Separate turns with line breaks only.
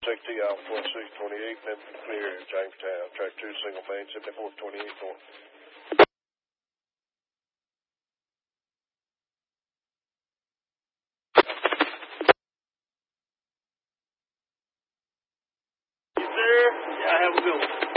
60 Alpha 1628, Memphis clear, Jamestown, track 2, single main, 7428 north.
You there? Yeah, I have a good one.